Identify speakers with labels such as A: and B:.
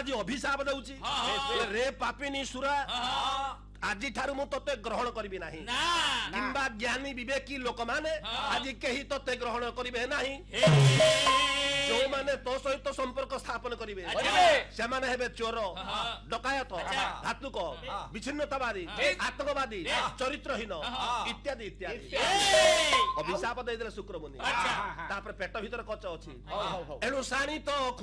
A: ଆଜି ଅଭିଶାପ ଦଉଛି ରେ ପାପିନୀ ସୁରା ଆଜି ଠାରୁ ମୁଁ ତତେ ଗ୍ରହଣ କରିବି ନାହିଁ କିମ୍ବା ଜ୍ଞାନୀ ବିବେକୀ ଲୋକମାନେ ଆଜି କେହି ତତେ ଗ୍ରହଣ କରିବେ ନାହିଁ ଯୋଉମାନେ ତୋ ସହିତ ସମ୍ପର୍କ ସ୍ଥାପନ କରିବେ ସେମାନେ ହେବେ ଚୋର ଡକାୟତ ଘାତୁକ ବିଚ୍ଛିନ୍ନତାବାଦୀ ଆତଙ୍କବାଦୀ ଚରିତ୍ରହୀନ ଇତ୍ୟାଦି ଇତ୍ୟାଦି ଅଭିଶାପ ଦେଇଦେଲେ ଶୁକ୍ରମୁନି ତାପରେ ପେଟ ଭିତରେ କଚ ଅଛି ଏଣୁ ଶାଣିତ